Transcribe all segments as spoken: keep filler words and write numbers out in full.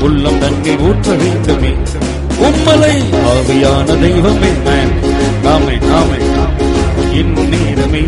உள்ளம் தண்ணீர் ஊற்ற வேண்டுமே. உம்மலை ஆவியான தெய்வமே நாமே நாமே இந்நேரமே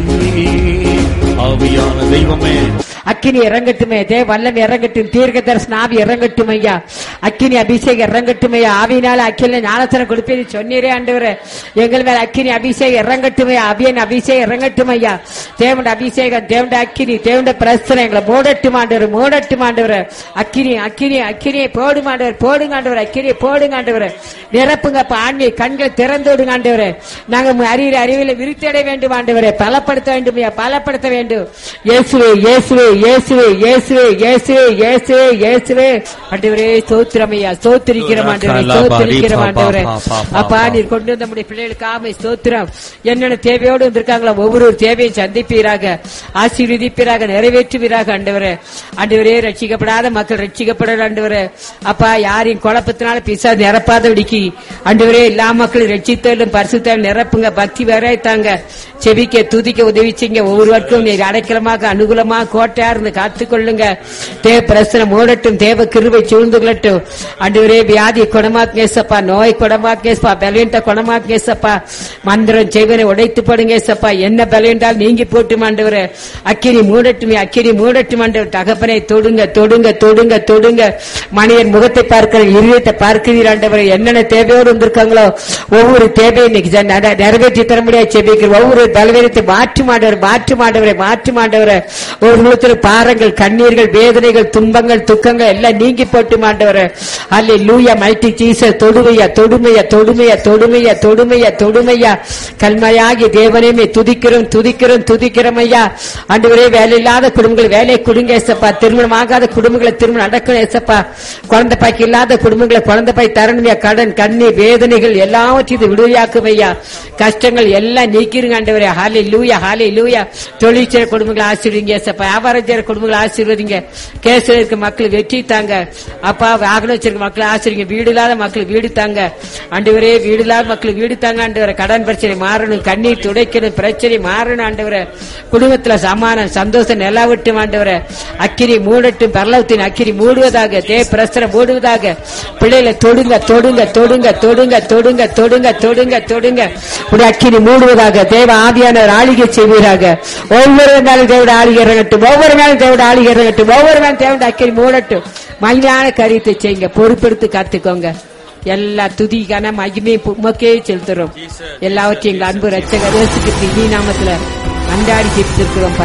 ஆவியான தெய்வமே அக்கினி இறங்கட்டுமே, தேவ வல்லம் இறங்கட்டும், தீர்க்க தரிசன ஆவி இறங்கட்டும் ஐயா, அக்கினி அபிஷேகம் இறங்கட்டும் ஐயா. ஆவியினால அக்கில ஞானத்தனம் கொடுப்பேன்னு சொன்னீரே ஆண்டவரே, எங்கள் மேல அக்கினி அபிஷேகம் இறங்கட்டும் ஐயா, அபியன் அபிஷேகம் இறங்கட்டும் ஐயா. தேவண்ட அபிஷேகம், தேவண்ட அக்கினி, தேவண்ட பிரஸ்தனை எங்களை மூடட்டும் ஆண்டவர், மூடட்டும் ஆண்டவர். அக்கினி அக்கினி அக்கினியை போடும் ஆண்டவர், போடுங்க ஆண்டவர், அக்கினியை போடுங்க ஆண்டவர். நிரப்புங்க ஆண்மை கண்களை திறந்து விடுங்க ஆண்டவர். நாங்கள் அறிவியல் அறிவியலை விருத்தடைய வேண்டும் ஆண்டவரே, பலப்படுத்த வேண்டும் ஐயா, பலப்படுத்த வேண்டும். இயேசுவே இயேசுவே இயேசுவே இயேசுவே இயேசுவே இயேசுவே இயேசுவே ஆண்டவரே ஸ்தோத்திரம் ஐயா, ஸ்தோத்திரிக்கிறோம் ஆண்டவரே, ஸ்தோத்திரிக்கிறோம் ஆண்டவரே. அப்பா நீர் கொண்டு வந்த நம்முடைய பிள்ளைகளுக்கு ஆமை ஸ்தோத்திரம். என்னென்ன தேவையோடு வந்திருக்காங்களோ ஒவ்வொரு தேவையை சந்திப்பீராக, ஆசீர்வதிப்பீராக, நிறைவேற்றுவீராக ஆண்டவரே. ஆண்டவரே ரட்சிக்கப்படாத மக்கள் ரட்சிக்கப்பட ஆண்டவரே. அப்பா யாரின் குழப்பத்தினால பிசா நிரப்பாதபடிக்கு ஆண்டவரே எல்லா மக்களும் ரட்சித்தாலும் பரிசுத்தாலும் நிரப்புங்க, பக்தி வரைத்தாங்க, செபிக்க துதிக்க உதவிச்சிங்க. ஒவ்வொருவருக்கும் நீர் அடைக்கலமாக அனுகூலமாக கோட்டையா இருந்து காத்துக்கொள்ளுங்க. தேவ பிரசனம் மூடட்டும், தேவ கிருபை சூழ்ந்து கொள்ளட்டும் ஆண்டவரே. வியாதி குணமாக்கேசப்பா, நோய் குணமாக்கேசப்பா, பலவீனத்தை குணமாக்கேசப்பா, மந்திரம் செய்வனை உடைத்து போடுங்க ஏசப்பா. என்ன பலவீனால் நீங்கி போட்டும் ஆண்டவரே. அக்கினி மூடட்டும், அக்கினி மூடட்டும் ஆண்டவர். தகப்பனை தொடுங்க தொடுங்க தொடுங்க தொடுங்க. மனிதன் முகத்தை பார்க்கிற இருதயத்தை பார்க்கிறீர் ஆண்டவரே. என்னென்ன தேவையோடு வந்திருக்காங்களோ ஒவ்வொரு தேவையை இன்னைக்கு நிறைவேற்றி தர முடியாது செபிக்கிறோம். ஒவ்வொரு பலவீனத்தை மாற்று மாண்டவர், மாற்று மாண்டவரை, மாற்று மாண்டவரை. ஒரு நூத்துல பாரங்கள், கண்ணீர்கள், வேதனைகள், துன்பங்கள், துக்கங்கள் எல்லாம் நீங்கி போட்டு மாண்டவரை. அல்லேலூயா, மைட்டி ஜீசஸ். தொடுமையா தொடுமையா தொடுமையா தொடுமையா தொடுமையா தொடுமையா. கல்மையாகி தேவனையுமே துதிக்கிறோம் துதிக்கிறோம் துதிக்கிறோம் ஐயா. ஆண்டவரே வேலை இல்லாத குடும்பங்கள் வேலை கொடுங்க ஏசப்பா. திருமணம் ஆகாத குடும்பங்களை திருமணம் நடக்கணும் ஏசப்பா. குழந்தை பாய்க்கு இல்லாத குடும்பங்களை குழந்தை பாய் தரணுமையா. கடன், கண்ணீர், வேதனைகள் எல்லாவற்றையும் விடுதலையாக்கும் ஐயா. கஷ்டங்கள் எல்லாம் நீக்கிருங்க ஆண்டவரே. ஹல்லேலூயா ஹல்லேலூயா. தொழில் செய்யற குடும்பங்களை ஆசீர்வதிங்க ஏசப்பா. வியாபாரம் செய்யற குடும்பங்களை ஆசீர்வதிங்க. கேஸ்ல இருக்க மக்கள் வெற்றி தாங்க அப்பா. வாகனம் வச்சிருக்க மக்களை ஆசீர்வதிங்க. வீடு இல்லாத மக்கள் வீடு தாங்க ஆண்டவரே. வீடு இல்லாத மக்கள் வீடு தாங்க ஆண்டவரே. கடன் பிரச்சனை மாறணும், கண்ணீர் துடைக்கணும், பிரச்சனை மாறணும் ஆண்டவரே. குடும்பத்துல சமானம் சந்தோஷம் நிலவட்டும் ஆண்டவரே. அக்கினி மூடட்டும், பரலவத்தின் அக்கினி மூடுவதாக, தேவ பிரஸ்தரம் மூடுவதாக. பிள்ளைகளை தொடுங்க தொடுங்க தொடுங்க தொடுங்க தொடுங்க தொடுங்க தொடுங்க தொடுங்க. ஒரு அக்கினி மூடுவதாக. தேவ ஆவியானவர் ஆளிகை செய்வீராக. ஒவ்வொரு நாளும் தேவட ஆளிகை இறங்கட்டும், ஒவ்வொரு நாளும் தேவட ஆளிகை இறங்கட்டும், ஒவ்வொரு நாளும் தேவட அக்கினி மூடட்டும். மகிழான காரியத்தை செய்யுங்க, பொறுப்பெடுத்து காத்துக்கோங்க. எல்லா துதிக்கான மகிமை உமக்கே செலுத்துறோம். எல்லாவற்றையும் எங்கள் அன்பு ரட்சகர் இயேசு கிறிஸ்து நாமத்துல அன்றாடி ஜெபித்திருக்கிறோம்.